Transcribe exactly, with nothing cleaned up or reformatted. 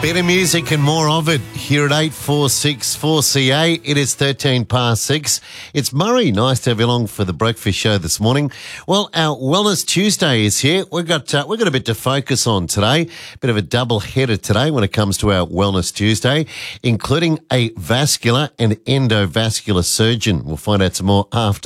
Better music and more of it here at eight four six four C A. It is thirteen past six. It's Murray. Nice to have you along for the breakfast show this morning. Well, our Wellness Tuesday is here. We've got uh, we've got a bit to focus on today. Bit of a double header today when it comes to our Wellness Tuesday, including a vascular and endovascular surgeon. We'll find out some more after